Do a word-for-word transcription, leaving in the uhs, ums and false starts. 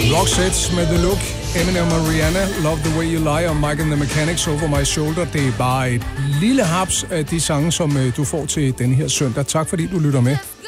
Roxette med The Look, Eminem og Rihanna, Love the Way You Lie og Mike and the Mechanics, Over My Shoulder. Det er bare et lille haps af de sange, som du får til denne her søndag. Tak fordi du lytter med.